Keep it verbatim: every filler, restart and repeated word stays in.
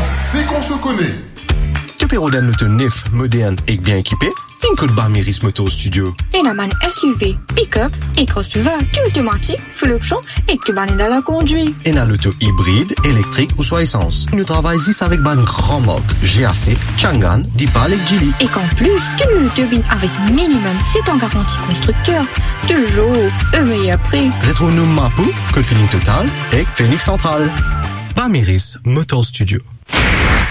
différence, c'est qu'on se connaît. Tu peux rouler un auto neuf, moderne et bien équipé? Une coup de Barméris Motor Studio. Et la manne S U V, pick-up et crossover, qui automatique, full option et que banne dans la conduite. Et dans l'auto hybride, électrique ou soit essence. Nous travaillons ici avec ban grand marque G A C, Changan, Dipal et Geely. Et qu'en plus, tu nous turbines avec minimum sept ans garantie constructeur. Toujours, un meilleur prix. Retrouve-nous Mapou, Code Feeling Total et Phoenix Central. Barméris Motor Studio.